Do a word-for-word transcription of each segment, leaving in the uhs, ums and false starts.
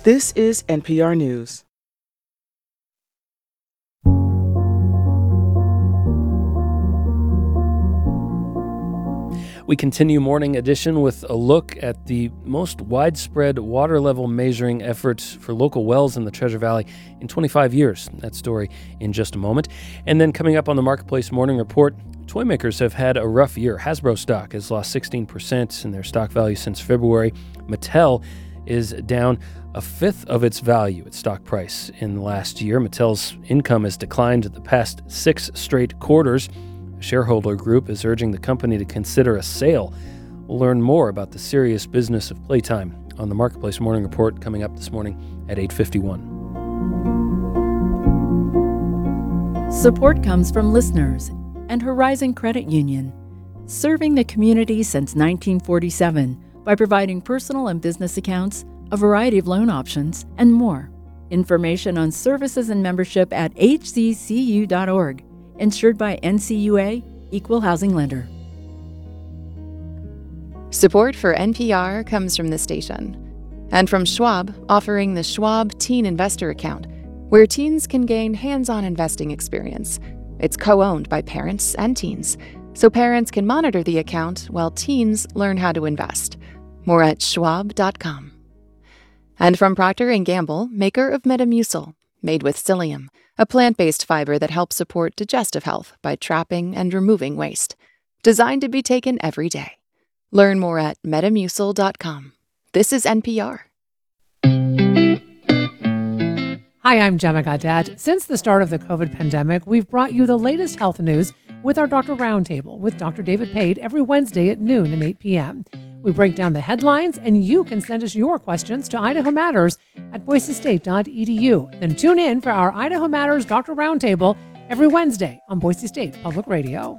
This is N P R News. We continue Morning Edition with a look at the most widespread water level measuring efforts for local wells in the Treasure Valley in twenty-five years. That story in just a moment. And then coming up on the Marketplace Morning Report, toy makers have had a rough year. Hasbro stock has lost sixteen percent in their stock value since February. Mattel is down a fifth of its value, its stock price, in the last year. Mattel's income has declined the past six straight quarters. A shareholder group is urging the company to consider a sale. We'll learn more about the serious business of playtime on the Marketplace Morning Report coming up this morning at eight fifty-one. Support comes from listeners and Horizon Credit Union, serving the community since nineteen forty-seven by providing personal and business accounts, a variety of loan options, and more. Information on services and membership at h c c u dot org. Insured by N C U A, Equal Housing Lender. Support for N P R comes from the station and from Schwab, offering the Schwab Teen Investor Account, where teens can gain hands-on investing experience. It's co-owned by parents and teens, so parents can monitor the account while teens learn how to invest. More at schwab dot com. And from Procter and Gamble, maker of Metamucil, made with psyllium, a plant-based fiber that helps support digestive health by trapping and removing waste. Designed to be taken every day. Learn more at metamucil dot com. This is N P R. Hi, I'm Gemma Gadet. Since the start of the COVID pandemic, we've brought you the latest health news with our Doctor Roundtable with Doctor David Pate every Wednesday at noon and eight p.m. We break down the headlines, and you can send us your questions to Idaho Matters at boise state dot e d u. Then tune in for our Idaho Matters Doctor Roundtable every Wednesday on Boise State Public Radio.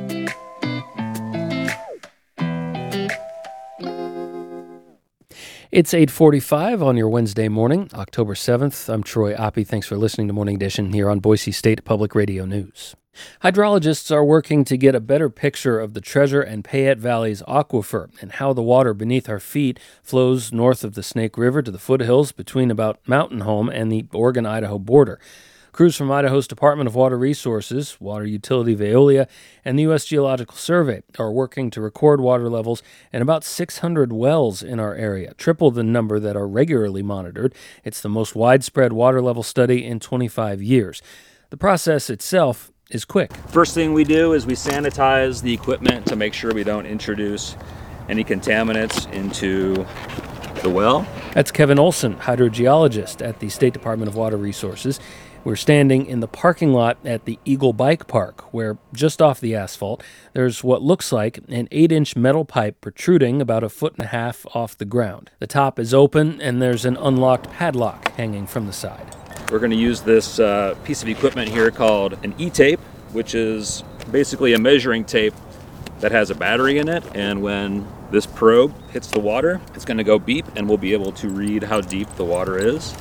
It's eight forty-five on your Wednesday morning, October seventh. I'm Troy Oppie. Thanks for listening to Morning Edition here on Boise State Public Radio News. Hydrologists are working to get a better picture of the Treasure and Payette Valley's aquifer and how the water beneath our feet flows north of the Snake River to the foothills between about Mountain Home and the Oregon-Idaho border. Crews from Idaho's Department of Water Resources, Water Utility Veolia, and the U S Geological Survey are working to record water levels in about six hundred wells in our area, triple the number that are regularly monitored. It's the most widespread water level study in twenty-five years. The process itself is quick. First thing we do is we sanitize the equipment to make sure we don't introduce any contaminants into the well. That's Kevin Olson, hydrogeologist at the State Department of Water Resources. We're standing in the parking lot at the Eagle Bike Park, where just off the asphalt, there's what looks like an eight-inch metal pipe protruding about a foot and a half off the ground. The top is open, and there's an unlocked padlock hanging from the side. We're going to use this uh, piece of equipment here called an E-tape, which is basically a measuring tape that has a battery in it, and when this probe hits the water, it's going to go beep, and we'll be able to read how deep the water is.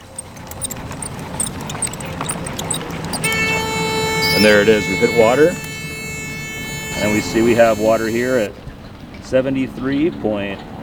And there it is, we've hit water, and we see we have water here at seventy-three point